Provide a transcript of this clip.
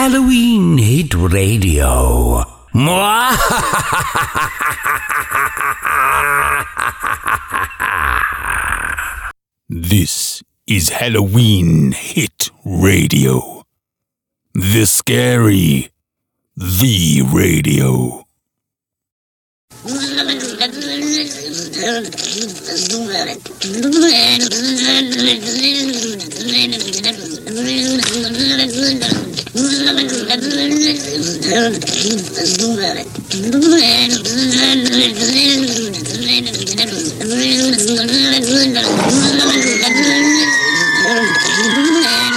Halloween Hit Radio. This is Halloween Hit Radio. The scary, the radio.